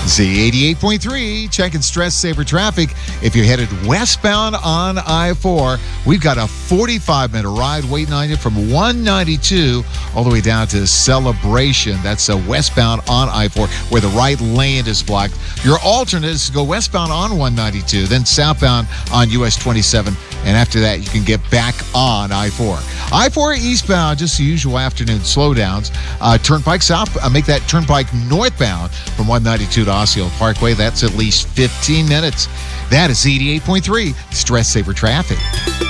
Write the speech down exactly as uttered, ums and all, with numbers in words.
Z eighty-eight point three, checking stress saver traffic. If you're headed westbound on I four, we've got a forty-five minute ride waiting on you from one ninety-two all the way down to Celebration. That's uh, westbound on I four, where the right lane is blocked. Your alternate is to go westbound on one ninety-two, then southbound on U S twenty-seven, and after that, you can get back on I four. I four eastbound, just the usual afternoon slowdowns. Uh, turnpike south, uh, make that turnpike northbound from one ninety-two to Osceola Parkway. That's at least fifteen minutes. That is eighty-eight point three Stress Saver Traffic.